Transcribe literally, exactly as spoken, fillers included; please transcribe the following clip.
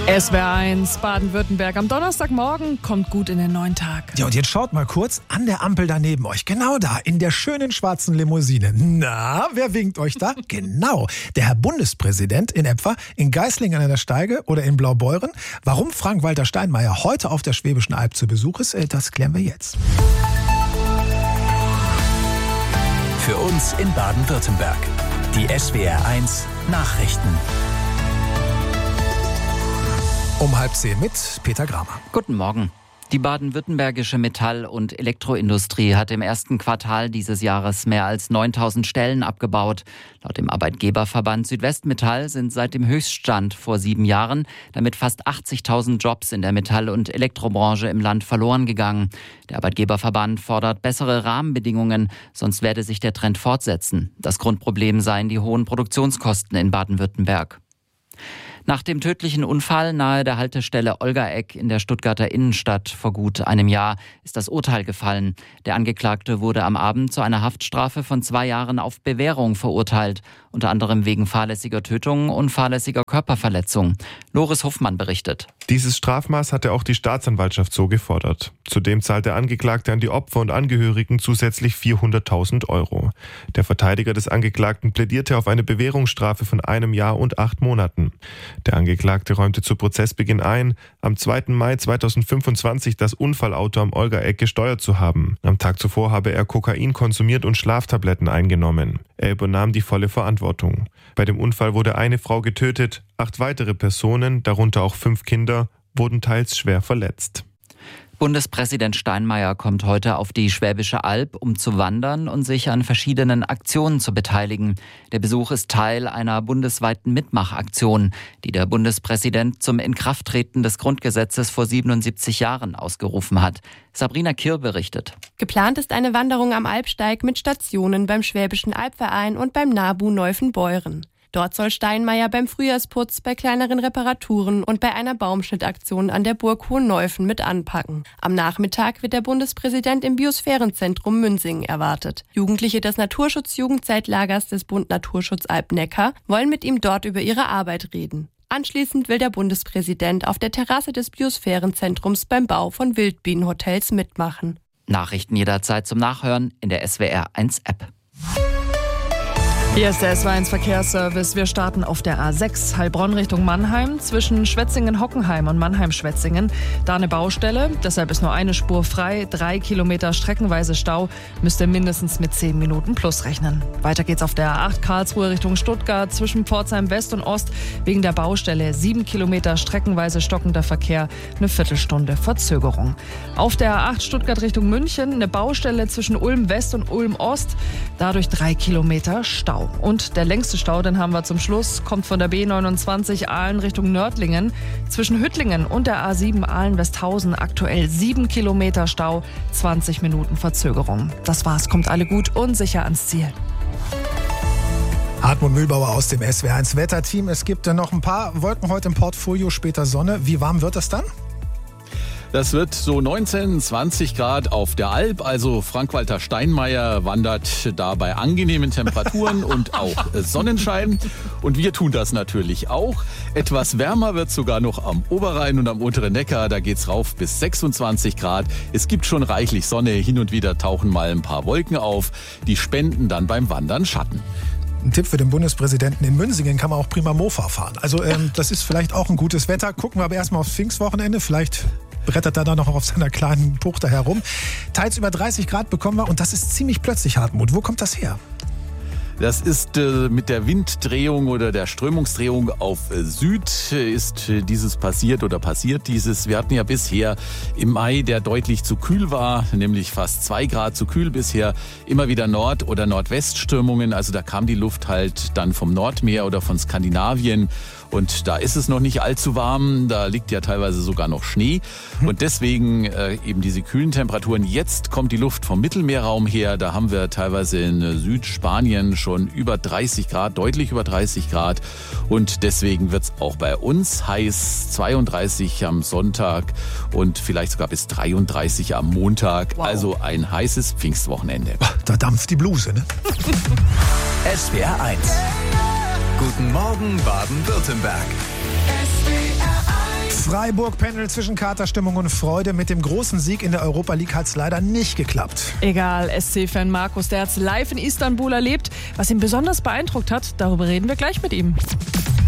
S W R eins Baden-Württemberg. Am Donnerstagmorgen kommt gut in den neuen Tag. Ja, und jetzt schaut mal kurz an der Ampel daneben euch. Genau da, in der schönen schwarzen Limousine. Na, wer winkt euch da? Genau, der Herr Bundespräsident in etwa in Geislingen an der Steige oder in Blaubeuren. Warum Frank-Walter Steinmeier heute auf der Schwäbischen Alb zu Besuch ist, das klären wir jetzt. Für uns in Baden-Württemberg. Die S W R eins Nachrichten. Um halb zehn mit Peter Gramer. Guten Morgen. Die baden-württembergische Metall- und Elektroindustrie hat im ersten Quartal dieses Jahres mehr als neuntausend Stellen abgebaut. Laut dem Arbeitgeberverband Südwestmetall sind seit dem Höchststand vor sieben Jahren damit fast achtzigtausend Jobs in der Metall- und Elektrobranche im Land verloren gegangen. Der Arbeitgeberverband fordert bessere Rahmenbedingungen, sonst werde sich der Trend fortsetzen. Das Grundproblem seien die hohen Produktionskosten in Baden-Württemberg. Nach dem tödlichen Unfall nahe der Haltestelle Olgaegg in der Stuttgarter Innenstadt vor gut einem Jahr ist das Urteil gefallen. Der Angeklagte wurde am Abend zu einer Haftstrafe von zwei Jahren auf Bewährung verurteilt, unter anderem wegen fahrlässiger Tötung und fahrlässiger Körperverletzung. Loris Hoffmann berichtet. Dieses Strafmaß hatte auch die Staatsanwaltschaft so gefordert. Zudem zahlt der Angeklagte an die Opfer und Angehörigen zusätzlich vierhunderttausend Euro. Der Verteidiger des Angeklagten plädierte auf eine Bewährungsstrafe von einem Jahr und acht Monaten. Der Angeklagte räumte zu Prozessbeginn ein, am zweiten Mai zweitausendfünfundzwanzig das Unfallauto am Olgaegg gesteuert zu haben. Am Tag zuvor habe er Kokain konsumiert und Schlaftabletten eingenommen. Er übernahm die volle Verantwortung. Bei dem Unfall wurde eine Frau getötet, acht weitere Personen, darunter auch fünf Kinder, wurden teils schwer verletzt. Bundespräsident Steinmeier kommt heute auf die Schwäbische Alb, um zu wandern und sich an verschiedenen Aktionen zu beteiligen. Der Besuch ist Teil einer bundesweiten Mitmachaktion, die der Bundespräsident zum Inkrafttreten des Grundgesetzes vor siebenundsiebzig Jahren ausgerufen hat. Sabrina Kirr berichtet. Geplant ist eine Wanderung am Alpsteig mit Stationen beim Schwäbischen Albverein und beim NABU Neufenbeuren. Dort soll Steinmeier beim Frühjahrsputz, bei kleineren Reparaturen und bei einer Baumschnittaktion an der Burg Hohenneufen mit anpacken. Am Nachmittag wird der Bundespräsident im Biosphärenzentrum Münsingen erwartet. Jugendliche des Naturschutz-Jugendzeitlagers des Bund Naturschutz Alb-Neckar wollen mit ihm dort über ihre Arbeit reden. Anschließend will der Bundespräsident auf der Terrasse des Biosphärenzentrums beim Bau von Wildbienenhotels mitmachen. Nachrichten jederzeit zum Nachhören in der S W R eins App. Hier ist der S W R eins Verkehrsservice. Wir starten auf der A sechs Heilbronn Richtung Mannheim zwischen Schwetzingen-Hockenheim und Mannheim-Schwetzingen. Da eine Baustelle, deshalb ist nur eine Spur frei. Drei Kilometer streckenweise Stau, müsst ihr mindestens mit zehn Minuten plus rechnen. Weiter geht's auf der A acht Karlsruhe Richtung Stuttgart zwischen Pforzheim West und Ost wegen der Baustelle. Sieben Kilometer streckenweise stockender Verkehr, eine Viertelstunde Verzögerung. Auf der A acht Stuttgart Richtung München eine Baustelle zwischen Ulm West und Ulm Ost. Dadurch drei Kilometer Stau. Und der längste Stau, den haben wir zum Schluss, kommt von der B neunundzwanzig Aalen Richtung Nördlingen. Zwischen Hüttlingen und der A sieben Aalen-Westhausen aktuell sieben Kilometer Stau, zwanzig Minuten Verzögerung. Das war's, kommt alle gut und sicher ans Ziel. Hartmut Mühlbauer aus dem S W R eins Wetterteam. Es gibt noch ein paar Wolken heute im Portfolio, später Sonne. Wie warm wird das dann? Das wird so neunzehn, zwanzig Grad auf der Alb. Also Frank-Walter Steinmeier wandert da bei angenehmen Temperaturen und auch Sonnenschein. Und wir tun das natürlich auch. Etwas wärmer wird sogar noch am Oberrhein und am unteren Neckar. Da geht's rauf bis sechsundzwanzig Grad. Es gibt schon reichlich Sonne. Hin und wieder tauchen mal ein paar Wolken auf. Die spenden dann beim Wandern Schatten. Ein Tipp für den Bundespräsidenten: in Münsingen kann man auch prima Mofa fahren. Also ähm, das ist vielleicht auch ein gutes Wetter. Gucken wir aber erstmal aufs Pfingstwochenende. Vielleicht brettert er da noch auf seiner kleinen Bucht da herum. Teils über dreißig Grad bekommen wir und das ist ziemlich plötzlich, Hartmut. Wo kommt das her? Das ist äh, mit der Winddrehung oder der Strömungsdrehung auf äh, Süd äh, ist äh, dieses passiert oder passiert dieses. Wir hatten ja bisher im Mai, der deutlich zu kühl war, nämlich fast zwei Grad zu kühl bisher, immer wieder Nord- oder Nordwestströmungen. Also da kam die Luft halt dann vom Nordmeer oder von Skandinavien. Und da ist es noch nicht allzu warm, da liegt ja teilweise sogar noch Schnee. Und deswegen äh, eben diese kühlen Temperaturen. Jetzt kommt die Luft vom Mittelmeerraum her. Da haben wir teilweise in äh, Südspanien schon über dreißig Grad, deutlich über dreißig Grad. Und deswegen wird es auch bei uns heiß, zweiunddreißig am Sonntag und vielleicht sogar bis dreiunddreißig am Montag. Wow. Also ein heißes Pfingstwochenende. Da dampft die Bluse, ne? S W R eins. Guten Morgen Baden-Württemberg. S W R eins Freiburg pendelt zwischen Katerstimmung und Freude. Mit dem großen Sieg in der Europa League hat es leider nicht geklappt. Egal, S C-Fan Markus, der hat es live in Istanbul erlebt. Was ihn besonders beeindruckt hat, darüber reden wir gleich mit ihm.